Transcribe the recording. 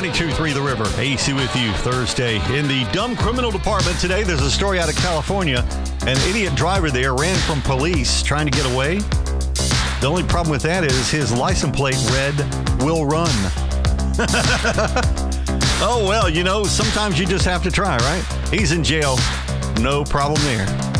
92.3 The River. AC with you Thursday. In the dumb criminal department today, there's a story out of California. An idiot driver there ran from police trying to get away. The only problem with that is his license plate read, "will run." Oh, well, sometimes you just have to try, right? He's in jail. No problem there.